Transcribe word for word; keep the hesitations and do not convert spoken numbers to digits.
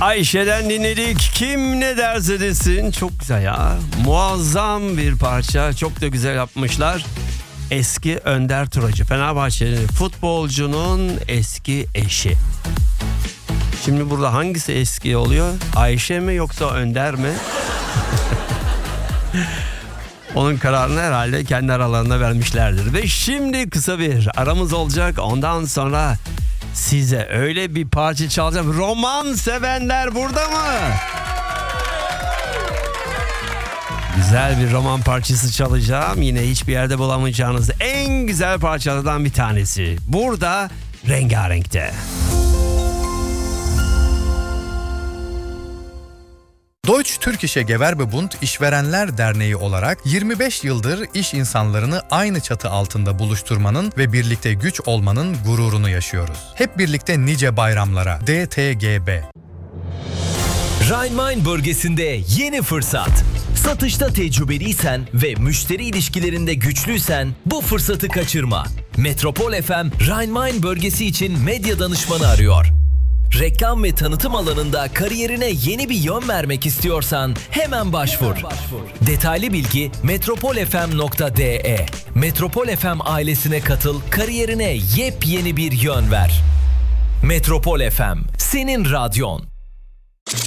Ayşe'den dinledik. Kim ne derse desin. Çok güzel ya. Muazzam bir parça. Çok da güzel yapmışlar. Eski Önder Turacı. Fenerbahçe'nin futbolcunun eski eşi. Şimdi burada hangisi eski oluyor? Ayşe mi yoksa Önder mi? Onun kararını herhalde kendi aralarında vermişlerdir. Ve şimdi kısa bir aramız olacak. Ondan sonra size öyle bir parça çalacağım. Roman sevenler burada mı? Güzel bir roman parçası çalacağım. Yine hiçbir yerde bulamayacağınız en güzel parçalardan bir tanesi. Burada Rengarenk'te. Deutsche Türkische Gewerbebund İşverenler Derneği olarak yirmi beş yıldır iş insanlarını aynı çatı altında buluşturmanın ve birlikte güç olmanın gururunu yaşıyoruz. Hep birlikte nice bayramlara. D T G B. Rhein-Main bölgesinde yeni fırsat. Satışta tecrübeliysen ve müşteri ilişkilerinde güçlüysen bu fırsatı kaçırma. Metropol F M, Rhein-Main bölgesi için medya danışmanı arıyor. Reklam ve tanıtım alanında kariyerine yeni bir yön vermek istiyorsan hemen başvur. Detaylı bilgi metropol f m nokta d e. Metropol F M ailesine katıl, kariyerine yepyeni bir yön ver. Metropol F M, senin radyon.